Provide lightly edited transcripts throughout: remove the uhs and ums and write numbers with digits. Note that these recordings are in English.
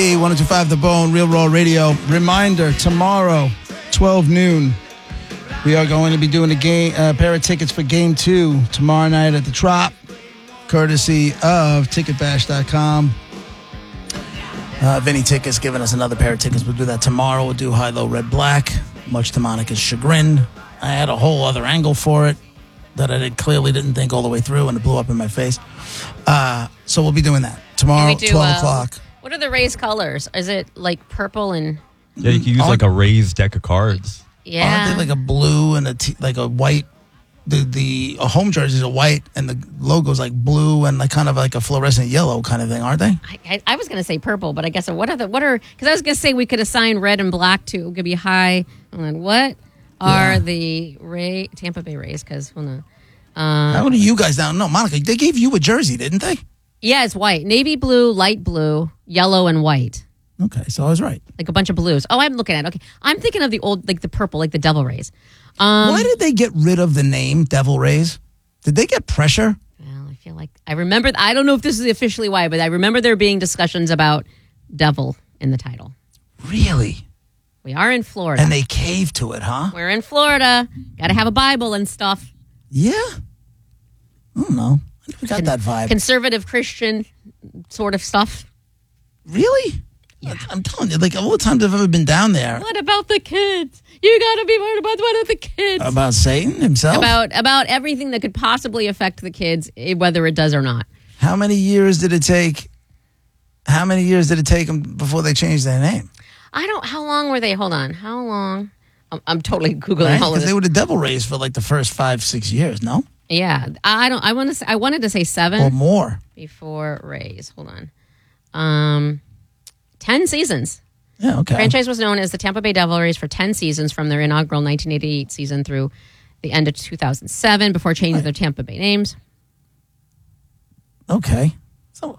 102.5 The Bone, Real Raw Radio. Reminder, tomorrow, 12 noon, we are going to be doing a pair of tickets for Game 2 tomorrow night at the Trop, courtesy of Ticketbash.com. Vinny Tickets giving us another pair of tickets. We'll do that tomorrow. We'll do High, Low, Red, Black, much to Monica's chagrin. I had a whole other angle for it that I clearly didn't think all the way through, and it blew up in my face. So we'll be doing that tomorrow, 12 o'clock. What are the Rays colors? Is it like purple and... Yeah, you can use like a Rays deck of cards. Yeah. Aren't they like a blue and like a white? The home jerseys are white and the logo's like blue and like kind of like a fluorescent yellow kind of thing, aren't they? I was going to say purple, but I guess what are because I was going to say we could assign red and black to, it could be high. And what are the Tampa Bay Rays? Because, hold on. How do you guys now? No, Monica, they gave you a jersey, didn't they? Yeah, it's white. Navy blue, light blue, yellow, and white. Okay, so I was right. Like a bunch of blues. Oh, I'm looking at it. Okay. I'm thinking of the old, like the purple, like the Devil Rays. Why did they get rid of the name Devil Rays? Did they get pressure? Well, I feel like I remember. I don't know if this is officially why, but I remember there being discussions about devil in the title. Really? We are in Florida. And they caved to it, huh? We're in Florida. Got to have a Bible and stuff. Yeah. I don't know. I got that vibe. Conservative Christian sort of stuff. Really? Yeah. I'm telling you, like all the times I've ever been down there. What about the kids? You got to be worried about what of the kids. About Satan himself? About everything that could possibly affect the kids, whether it does or not. How many years did it take? How many years did it take them before they changed their name? How long were they? Hold on. How long? I'm totally Googling all of this. Because they were the Devil Rays for like the first 5-6 years, no? Yeah. I wanted to say 7. Or more. Before Rays. Hold on. 10 seasons. Yeah, okay. The franchise was known as the Tampa Bay Devil Rays for 10 seasons from their inaugural 1988 season through the end of 2007 before changing their Tampa Bay names. Okay. So,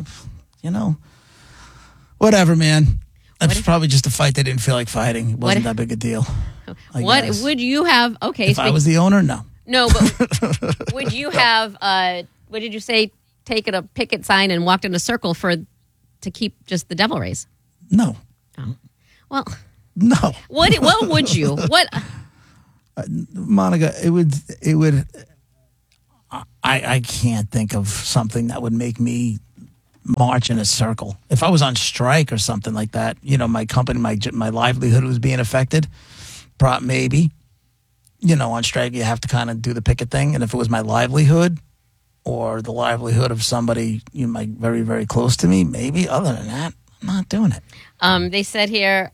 whatever, man. That's probably just a fight they didn't feel like fighting. It wasn't that big a deal. What would you have? Okay. If I was the owner, no. No, but would you have, what did you say, taken a picket sign and walked in a circle to keep just the Devil Rays? No. Oh. Well. No. What would you? What? Monica, it would. I can't think of something that would make me march in a circle. If I was on strike or something like that, my company, my livelihood was being affected, maybe. On strike, you have to kind of do the picket thing. And if it was my livelihood or the livelihood of somebody very, very close to me, maybe. Other than that, I'm not doing it. They said here,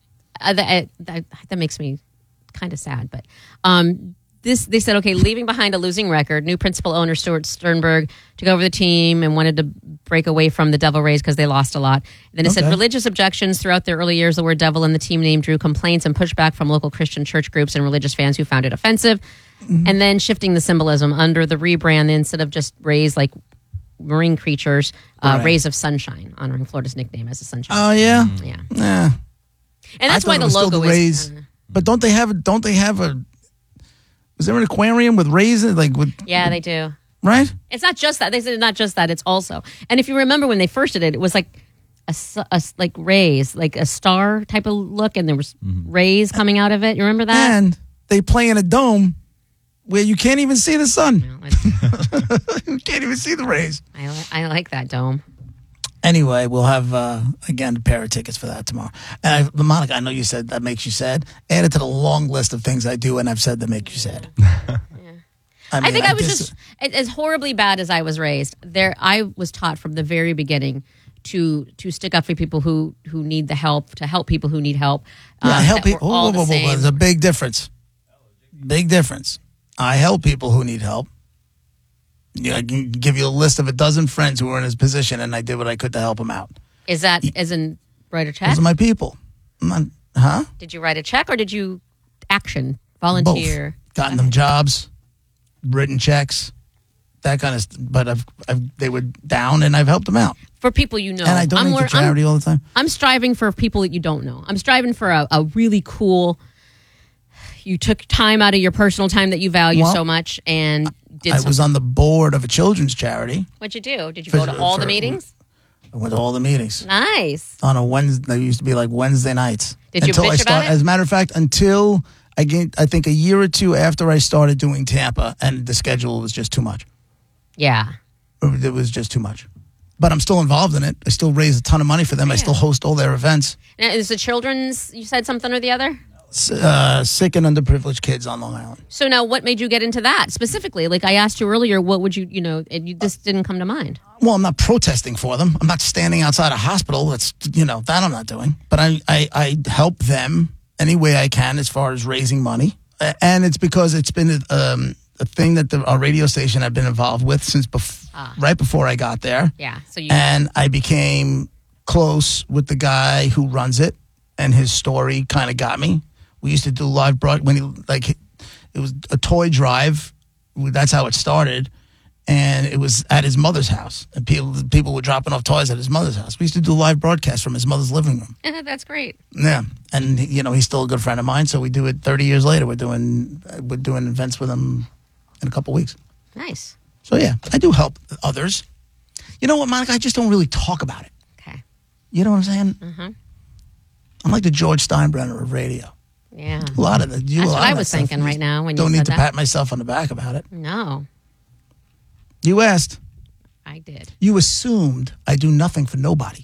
that makes me kind of sad, but they said, okay, leaving behind a losing record, new principal owner Stuart Sternberg took over the team and wanted to break away from the Devil Rays because they lost a lot. Then it said religious objections throughout their early years. The word devil in the team name drew complaints and pushback from local Christian church groups and religious fans who found it offensive. Mm-hmm. And then shifting the symbolism under the rebrand, instead of just rays like marine creatures, rays of sunshine, honoring Florida's nickname as the sunshine. Oh, yeah? Yeah. Yeah. And that's why the logo is... But don't they have a... Is there an aquarium with rays? Yeah, they do. Right? It's not just that. They said not just that. It's also. And if you remember when they first did it, it was like like rays, like a star type of look, and there was rays coming out of it. You remember that? And they play in a dome where you can't even see the sun. You can't even see the rays. I like that dome. Anyway, we'll have, again, a pair of tickets for that tomorrow. And Monica, I know you said that makes you sad. Add it to the long list of things I do and I've said that make you sad. Yeah. I think I was just, as horribly bad as I was raised, I was taught from the very beginning to stick up for people who need the help, to help people who need help. Yeah, help people. There's a big difference. Big difference. I help people who need help. I can give you a list of a dozen friends who were in his position, and I did what I could to help him out. Is that as in write a check? Those are my people. Huh? Did you write a check or did you volunteer? Both. Gotten them jobs, written checks, that kind of stuff. But they were down, and I've helped them out. For people you know. And I donate to charity all the time. I'm striving for people that you don't know. I'm striving for a really cool... You took time out of your personal time that you value so much and did something. I was on the board of a children's charity. What'd you do? Did you go to all the meetings? I went to all the meetings. Nice. On a Wednesday, they used to be like Wednesday nights. Did you bitch about it? As a matter of fact, until I think a year or two after I started doing Tampa, and the schedule was just too much. Yeah. It was just too much. But I'm still involved in it. I still raise a ton of money for them. I still host all their events. Now, is the children's, you said something or the other? Sick and underprivileged kids on Long Island. So now what made you get into that specifically? Like I asked you earlier, what would you, this didn't come to mind. Well, I'm not protesting for them. I'm not standing outside a hospital. That's, that I'm not doing. But I help them any way I can as far as raising money. And it's because it's been a thing that our radio station I've been involved with since right before I got there. Yeah. And I became close with the guy who runs it, and his story kind of got me. We used to do live broadcast it was a toy drive. That's how it started, and it was at his mother's house, and people were dropping off toys at his mother's house. We used to do live broadcasts from his mother's living room. That's great. Yeah, and he's still a good friend of mine. So we do it 30 years later. We're doing events with him in a couple weeks. Nice. So yeah, I do help others. You know what, Monica? I just don't really talk about it. Okay. You know what I'm saying? Mm-hmm. I'm like the George Steinbrenner of radio. Yeah. A lot of the. That's what I was thinking right now when you don't said need to that. pat myself on the back about it. No, You asked. I did. You assumed I do nothing for nobody.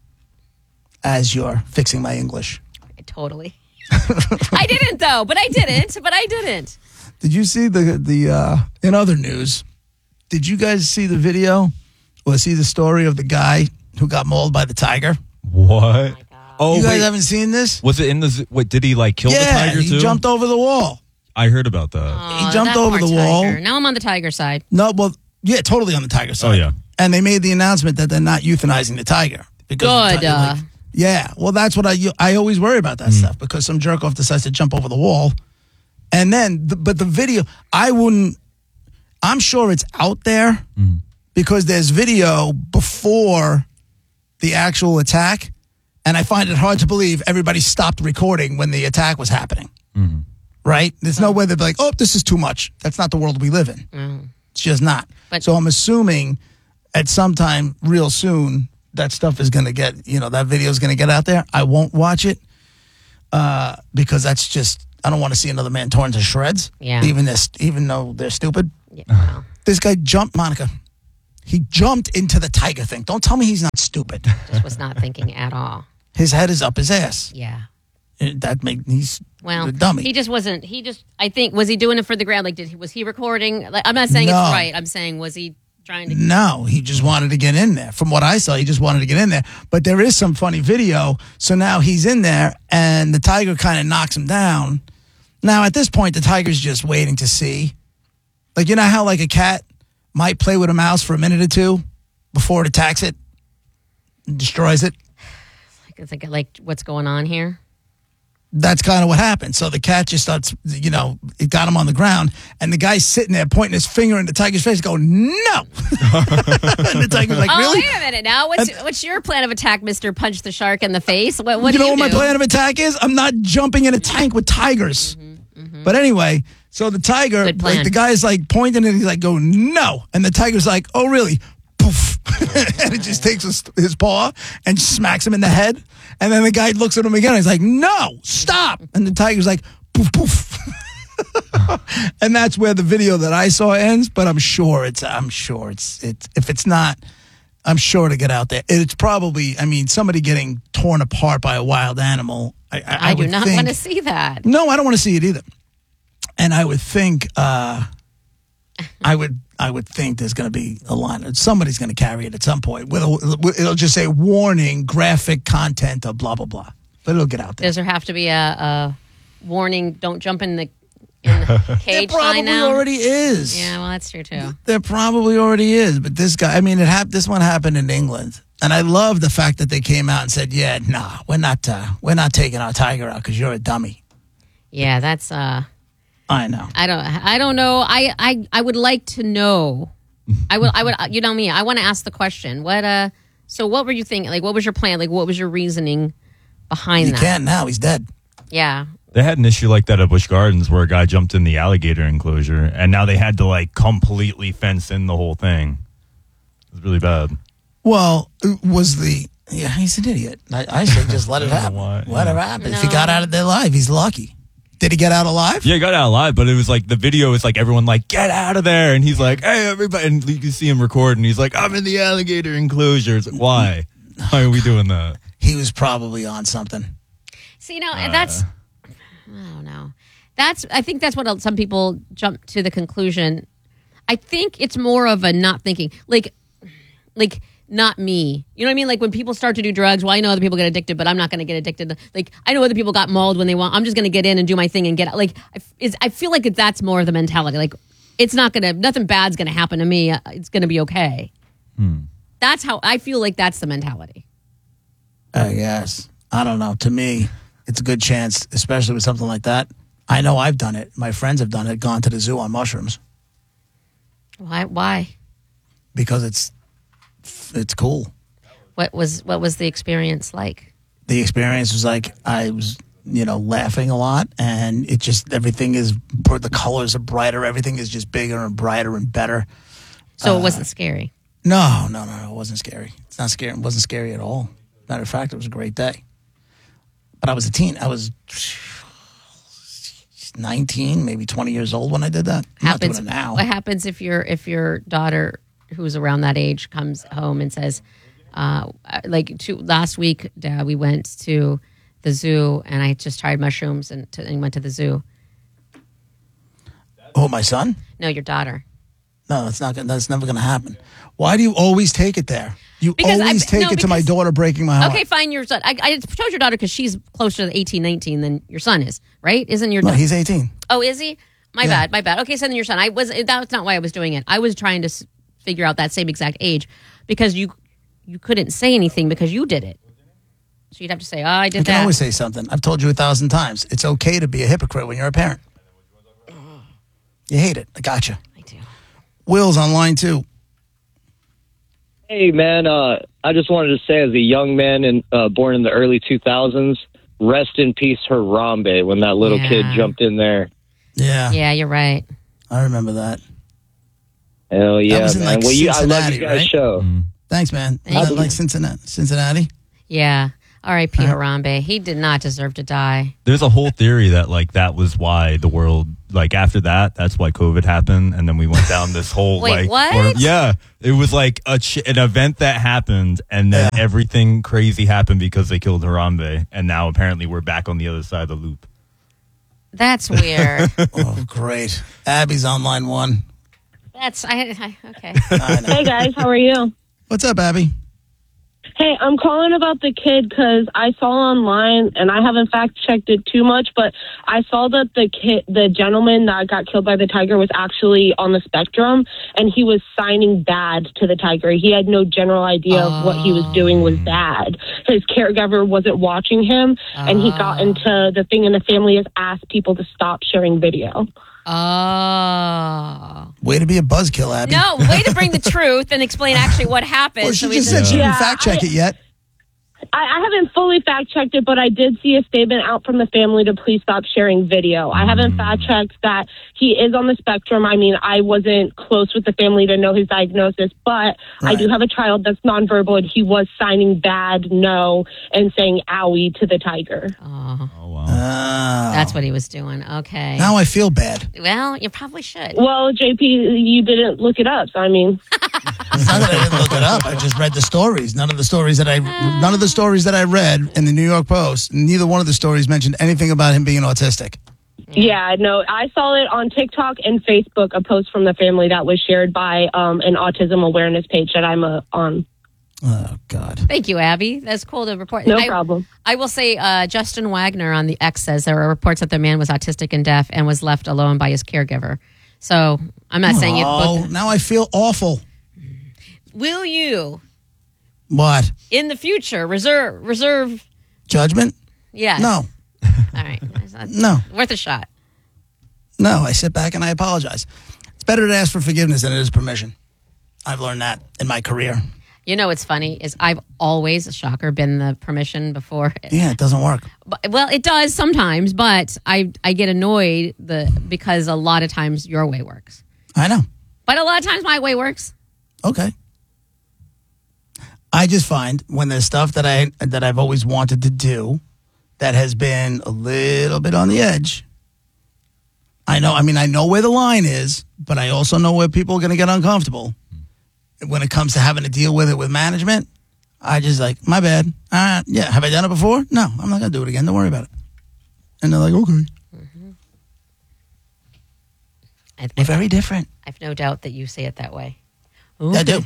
As you're fixing my English. Totally. I didn't though, but I didn't. Did you see the in other news? Did you guys see the video or see the story of the guy who got mauled by the tiger? What? Oh, You guys wait. haven't seen this? Was it in the? What did he like kill the tiger too? he jumped over the wall. I heard about that. Oh, He jumped that over poor the wall. tiger. Now I'm on the tiger side. No, well, yeah, totally on the tiger side. Oh, yeah. And they made the announcement that they're not euthanizing the tiger. Because the Good. tiger, yeah, well, that's what I always worry about that stuff, because some jerk off decides to jump over the wall. And then, but the video, I'm sure it's out there because there's video before the actual attack. And I find it hard to believe everybody stopped recording when the attack was happening. Right? There's no way they'd be like, oh, this is too much. That's not the world we live in. It's just not. So I'm assuming at some time real soon, that stuff is going to get, that video is going to get out there. I won't watch it because that's just, I don't want to see another man torn to shreds. Yeah. Even though they're stupid. Yeah, well, This guy jumped, Monica. He jumped into the tiger thing. Don't tell me he's not stupid. just was not thinking at all. His head is up his ass. Yeah. He's Well, a dummy. he just wasn't. I think, was he doing it for the ground? Like, was he recording? Like, I'm not saying No. it's right. I'm saying, was he trying to? No, he just wanted to get in there. From what I saw, he just wanted to get in there. But there is some funny video. So now he's in there, and the tiger kind of knocks him down. Now, at this point, the tiger's just waiting to see. Like, you know how like a cat might play with a mouse for a minute or two before it attacks it and destroys it? It's like what's going on here? That's kind of what happened. So the cat just starts, it got him on the ground, and the guy's sitting there pointing his finger in the tiger's face, going, no! And the tiger's like, really? Wait a minute now. What's your plan of attack, Mr. Punch the Shark in the face? What You do know you what my do? plan of attack is? I'm not jumping in a tank with tigers. But anyway, so the tiger, Good plan. like the guy's like pointing and he's like, go, no. And the tiger's like, oh, really? Poof. And it just takes his paw and smacks him in the head. And then the guy looks at him again. And he's like, no, stop. And the tiger's like, poof, poof. And that's where the video that I saw ends. But I'm sure it's if it's not, I'm sure to get out there. It's probably, somebody getting torn apart by a wild animal. I do would not think- want to see that. No, I don't want to see it either. And I would think, I would think there's going to be a line. Somebody's going to carry it at some point. It'll just say warning, graphic content of blah blah blah. But it'll get out there. Does there have to be a warning? Don't jump in the cage There probably sign now. already is. Yeah, well, that's true too. There probably already is. But this guy, this one happened in England, and I love the fact that they came out and said, "Yeah, nah, we're not taking our tiger out because you're a dummy." Yeah, that's. I know. I don't know. I would like to know. I would. You know me. I want to ask the question. What? So what were you thinking? Like, what was your plan? Like, what was your reasoning behind You that? can't now. He's dead. Yeah. They had an issue like that at Busch Gardens where a guy jumped in the alligator enclosure, and now they had to like completely fence in the whole thing. It was really bad. Well, he's an idiot. I say just let it happen. why, Let it yeah. happen. If he got out of there alive, he's lucky. Did he get out alive? Yeah, he got out alive, but it was like the video is like everyone like, get out of there. And he's like, hey, everybody. And you can see him record and he's like, I'm in the alligator enclosure. It's like, why? Why are we doing that? He was probably on something. See, that's I don't know. I think that's what some people jump to the conclusion. I think it's more of a not thinking, like not me. You know what I mean? Like when people start to do drugs, well, I know other people get addicted, but I'm not going to get addicted. Like I know other people got mauled when they want. I'm just going to get in and do my thing and get out. Like I feel like that's more of the mentality. Like it's nothing bad's going to happen to me. It's going to be okay. That's how I feel like that's the mentality. I guess. I don't know. To me, it's a good chance, especially with something like that. I know I've done it. My friends have done it, gone to the zoo on mushrooms. Why? Because it's cool. What was the experience like? The experience was like I was, laughing a lot, and it just the colors are brighter. Everything is just bigger and brighter and better. So it wasn't scary. No, it wasn't scary. It's not scary. It wasn't scary at all. Matter of fact, it was a great day. But I was a teen. I was 19, maybe 20 years old when I did that. I'm not doing it now. What happens if your daughter, who's around that age, comes home and says, last week, Dad, we went to the zoo and I just tried mushrooms and went to the zoo. Oh, my son? No, your daughter. No, that's never going to happen. Why do you always take it there? Because always take it to my daughter breaking my heart. Okay, fine, your son. I chose your daughter because she's closer to 18, 19 than your son is, right? Isn't your No, daughter? he's 18. Oh, is he? My bad. Okay, so then your son. That's not why I was doing it. I was trying to figure out that same exact age because you couldn't say anything because you did it. So you'd have to say, oh, I did that. I can always say something. I've told you 1,000 times. It's okay to be a hypocrite when you're a parent. You hate it. I gotcha. I do. Will's on line 2. Hey, man, I just wanted to say as a young man born in the early 2000s, rest in peace Harambe when that little kid jumped in there. Yeah. Yeah, you're right. I remember that. Hell yeah, was in, man. like, I love Cincinnati, you guys' right? show. Thanks, man. Thank you. Like Cincinnati? Yeah. R.I.P. Harambe. He did not deserve to die. There's a whole theory that like that was why the world after that's why COVID happened, and then we went down this whole Wait, what? Yeah, it was like an event that happened, and then everything crazy happened because they killed Harambe, and now apparently we're back on the other side of the loop. That's weird. Oh, great. Abby's on line 1. Okay. Hey guys, how are you? What's up, Abby? Hey, I'm calling about the kid because I saw online, and I haven't fact checked it too much, but I saw that the gentleman that got killed by the tiger was actually on the spectrum, and he was signing bad to the tiger. He had no general idea of what he was doing was bad. His caregiver wasn't watching him, and he got into the thing, and the family has asked people to stop sharing video. Oh. Way to be a buzzkill, Abby. No, way to bring the truth and explain actually what happened. Well, she just said she didn't fact check it yet. I haven't fully fact checked it, but I did see a statement out from the family to please stop sharing video. I haven't fact checked that he is on the spectrum. I mean, I wasn't close with the family to know his diagnosis, but I do have a child that's nonverbal, and he was signing bad no and saying owie to the tiger. Oh, wow. That's what he was doing. Okay. Now I feel bad. Well, you probably should. Well, JP, you didn't look it up, so I mean... It's not that I didn't look it up. I just read the stories. None of the stories that I read in the New York Post, neither one of the stories mentioned anything about him being autistic. Yeah, no, I saw it on TikTok and Facebook, a post from the family that was shared by an autism awareness page that I'm on. Oh, God. Thank you, Abby. That's cool to report. No problem. I will say Justin Wagner on the X says there were reports that the man was autistic and deaf and was left alone by his caregiver. So I'm not saying it. Oh, now I feel awful. Will you, What? in the future, reserve? Judgment? Yes. No. All right. No. Worth a shot. No, I sit back and I apologize. It's better to ask for forgiveness than it is permission. I've learned that in my career. You know what's funny is I've always, shocker, been the permission before. Yeah, it doesn't work. Well, it does sometimes, but I get annoyed because a lot of times your way works. I know. But a lot of times my way works. Okay. I just find when there's stuff that I've always wanted to do that has been a little bit on the edge. I know where the line is, but I also know where people are going to get uncomfortable. When it comes to having to deal with it with management, I just like, my bad. Yeah, have I done it before? No, I'm not going to do it again. Don't worry about it. And they're like, okay. We're very different. I've no doubt that you say it that way. I do.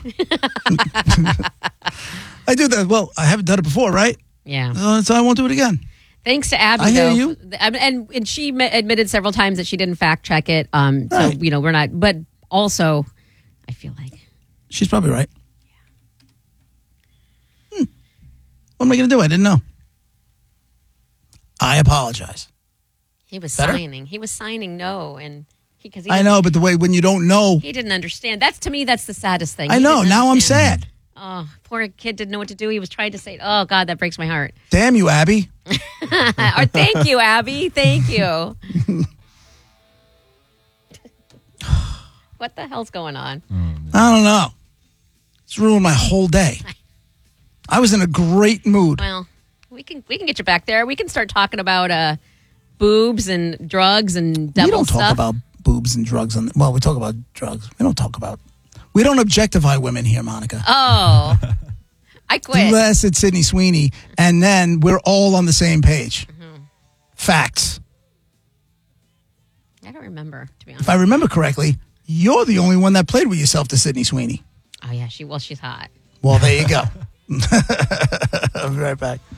I do that. Well, I haven't done it before, right? Yeah. So I won't do it again. Thanks to Abby, I hear though. you. And she admitted several times that she didn't fact check it. So, we're not. But also, I feel like. She's probably right. What am I going to do? I didn't know. I apologize. He was Better? signing. He was signing no. And because I know, but the way when you don't know. He didn't understand. To me, that's the saddest thing. I know. Now I'm sad. Oh, poor kid didn't know what to do. He was trying to say, oh, God, that breaks my heart. Damn you, Abby. Or thank you, Abby. Thank you. What the hell's going on? I don't know. It's ruined my whole day. I was in a great mood. Well, we can get you back there. We can start talking about boobs and drugs and devil We don't stuff. talk about boobs and drugs. Well, we talk about drugs. We don't objectify women here, Monica. Oh, I quit. Unless it's Sydney Sweeney, and then we're all on the same page. Mm-hmm. Facts. I don't remember, to be honest. If I remember correctly, you're the only one that played with yourself to Sydney Sweeney. Oh, yeah, she's hot. Well, there you go. I'll be right back.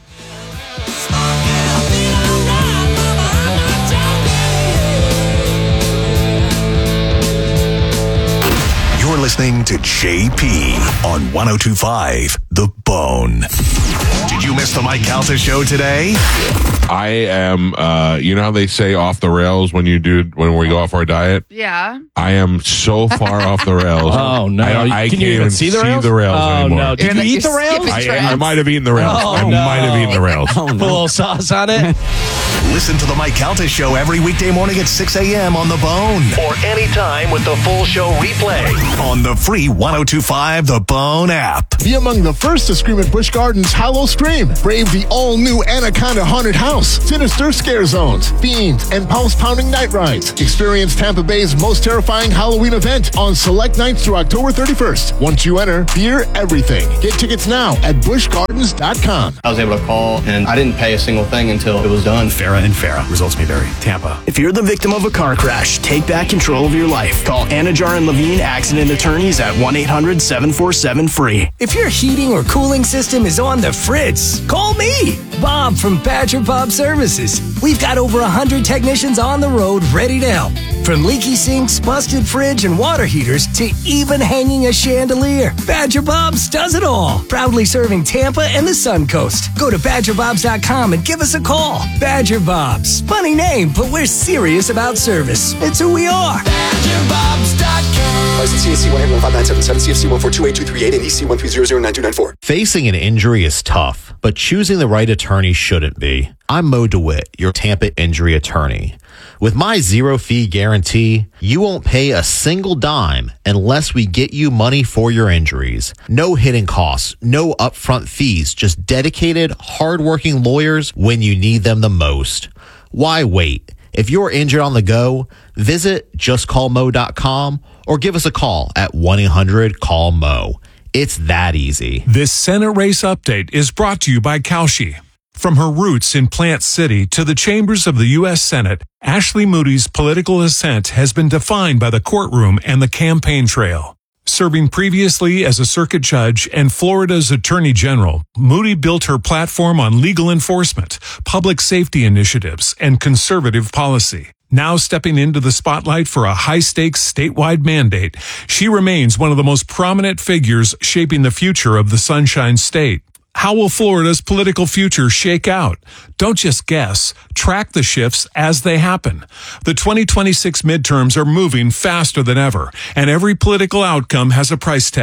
You're listening to JP on 102.5 The Bone. Did you miss the Mike Calta show today? I am, you know how they say off the rails when we go off our diet? Yeah. I am so far off the rails. Oh, no. I Can can't you even see the rails? anymore. Oh, no. Did you eat the rails? I might have eaten the rails. I might have eaten the rails. Put a little sauce on it. Listen to the Mike Calta show every weekday morning at 6 a.m. on The Bone. Or anytime with the full show replay on the free 102.5 The Bone app. Be among the first to scream at Busch Gardens Hollow Scream. Brave the all-new Anaconda Haunted House, sinister scare zones, fiends, and pulse-pounding night rides. Experience Tampa Bay's most terrifying Halloween event on select nights through October 31st. Once you enter, fear everything. Get tickets now at buschgardens.com. I was able to call, and I didn't pay a single thing until it was done. Farah and Farah. Results may vary. Tampa. If you're the victim of a car crash, take back control of your life. Call Anajar and Levine Accident Attorneys at 1-800-747-FREE. If your heating or cooling system is on the fritz, call me, Bob from Badger Bob Services. We've got over 100 technicians on the road ready to help. From leaky sinks, busted fridge, and water heaters to even hanging a chandelier, Badger Bob's does it all. Proudly serving Tampa and the Sun Coast. Go to BadgerBobs.com and give us a call. Badger Bob's. Funny name, but we're serious about service. It's who we are. BadgerBobs.com. License CAC 1-815-977, CFC 1428238, and EC 1309294. Facing an injury is tough, but choosing the right attorney shouldn't be. I'm Mo DeWitt, your Tampa injury attorney. With my zero-fee guarantee, you won't pay a single dime unless we get you money for your injuries. No hidden costs, no upfront fees, just dedicated, hardworking lawyers when you need them the most. Why wait? If you're injured on the go, visit justcallmo.com or give us a call at 1-800-CALL-MO. It's that easy. This Senate race update is brought to you by Kalshi. From her roots in Plant City to the chambers of the U.S. Senate, Ashley Moody's political ascent has been defined by the courtroom and the campaign trail. Serving previously as a circuit judge and Florida's attorney general, Moody built her platform on legal enforcement, public safety initiatives, and conservative policy. Now stepping into the spotlight for a high-stakes statewide mandate, she remains one of the most prominent figures shaping the future of the Sunshine State. How will Florida's political future shake out? Don't just guess. Track the shifts as they happen. The 2026 midterms are moving faster than ever, and every political outcome has a price tag.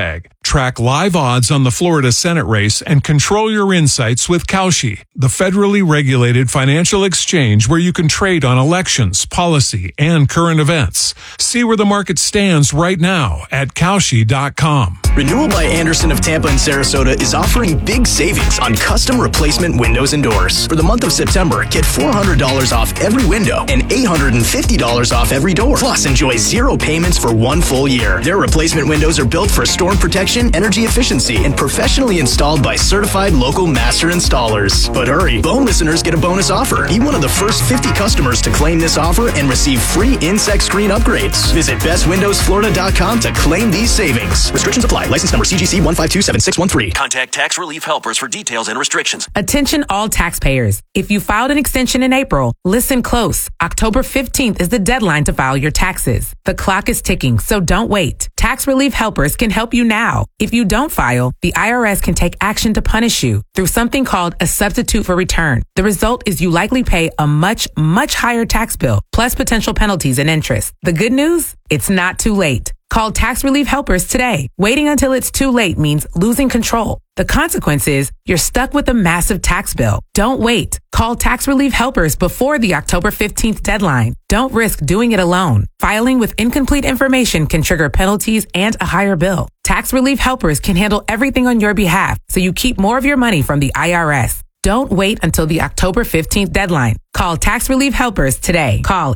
Track live odds on the Florida Senate race and control your insights with Kalshi, the federally regulated financial exchange where you can trade on elections, policy, and current events. See where the market stands right now at Kalshi.com. Renewal by Anderson of Tampa and Sarasota is offering big savings on custom replacement windows and doors. For the month of September, get $400 off every window and $850 off every door. Plus, enjoy 0 payments for 1 full year. Their replacement windows are built for storm protection, energy efficiency, and professionally installed by certified local master installers. But hurry, Bone listeners get a bonus offer. Be one of the first 50 customers to claim this offer and receive free insect screen upgrades. Visit bestwindowsflorida.com to claim these savings. Restrictions apply. License number CGC 1527613. Contact Tax Relief Helpers for details and restrictions. Attention all taxpayers. If you filed an extension in April, listen close. October 15th is the deadline to file your taxes. The clock is ticking, so don't wait. Tax Relief Helpers can help you now. If you don't file, the IRS can take action to punish you through something called a substitute for return. The result is you likely pay a much higher tax bill, plus potential penalties and interest. The good news? It's not too late. Call Tax Relief Helpers today. Waiting until it's too late means losing control. The consequence is you're stuck with a massive tax bill. Don't wait. Call Tax Relief Helpers before the October 15th deadline. Don't risk doing it alone. Filing with incomplete information can trigger penalties and a higher bill. Tax Relief Helpers can handle everything on your behalf, so you keep more of your money from the IRS. Don't wait until the October 15th deadline. Call Tax Relief Helpers today. Call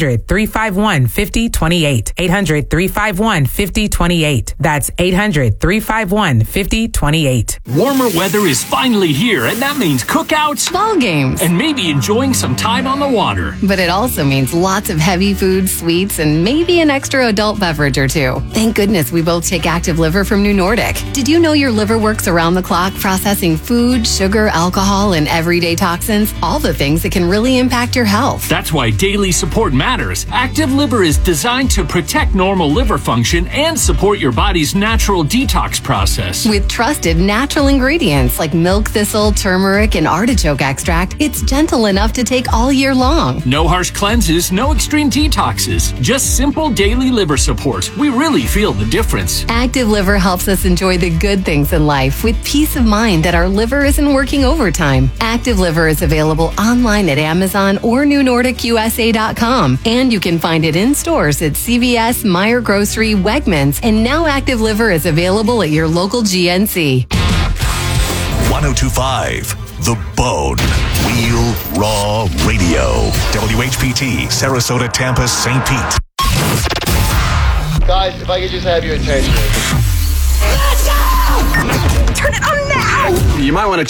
800-351-5028. 800-351-5028. That's 800-351-5028. Warmer weather is finally here, and that means cookouts, ball games, and maybe enjoying some time on the water. But it also means lots of heavy food, sweets, and maybe an extra adult beverage or two. Thank goodness we both take Active Liver from New Nordic. Did you know your liver works around the clock processing food, sugar, alcohol, and everyday toxins? All the things that can really impact your health. That's why daily support matters. Active Liver is designed to protect normal liver function and support your body's natural detox process. With trusted natural ingredients like milk thistle, turmeric, and artichoke extract, it's gentle enough to take all year long. No harsh cleanses, no extreme detoxes. Just simple daily liver support. We really feel the difference. Active Liver helps us enjoy the good things in life with peace of mind that our liver isn't working overtime. Active Liver is available online at Amazon or NewNordicUSA.com. And you can find it in stores at CVS, Meijer Grocery, Wegmans, and now Active Liver is available at your local GNC. 1025 The Bone. Real Raw Radio. WHPT, Sarasota, Tampa, St. Pete. Guys, if I could just have your attention. Let's go! Turn it on now! You might want to